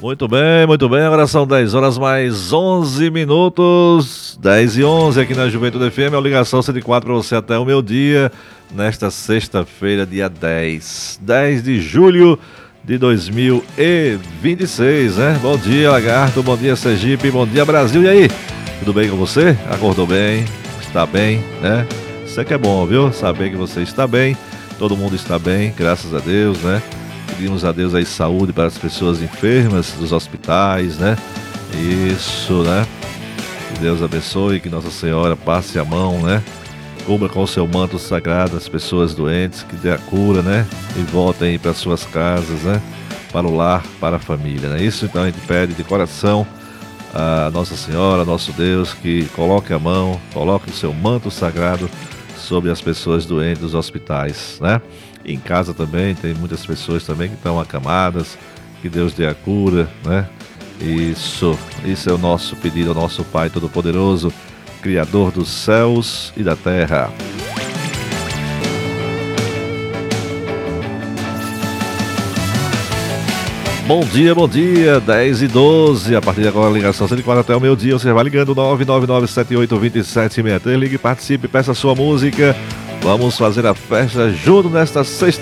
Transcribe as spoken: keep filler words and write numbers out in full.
Muito bem, muito bem. Agora são dez horas mais onze minutos. dez e onze aqui na Juventude F M. É a ligação cento e quatro para você até o meu dia. Nesta sexta-feira, dia dez. dez de julho de dois mil e vinte e seis, né? Bom dia, Lagarto. Bom dia, Sergipe. Bom dia, Brasil. E aí? Tudo bem com você? Acordou bem? Está bem, né? Isso é que é bom, viu? Saber que você está bem. Todo mundo está bem, graças a Deus, né? Pedimos a Deus aí saúde para as pessoas enfermas dos hospitais, né? Isso, né? Que Deus abençoe, que Nossa Senhora passe a mão, né? Cubra com o seu manto sagrado as pessoas doentes, que dê a cura, né? E voltem para suas casas, né? Para o lar, para a família, né? Isso então a gente pede de coração a Nossa Senhora, nosso Deus, que coloque a mão, coloque o seu manto sagrado sobre as pessoas doentes dos hospitais, né? E em casa também tem muitas pessoas também que estão acamadas, que Deus dê a cura, né? Isso, isso é o nosso pedido ao nosso Pai Todo-Poderoso, Criador dos céus e da terra. Bom dia, bom dia, dez e doze, a partir de agora a ligação cento e quatro até o meu dia, você vai ligando nove nove nove sete oito dois sete seis três, ligue, participe, peça a sua música, vamos fazer a festa junto nesta sexta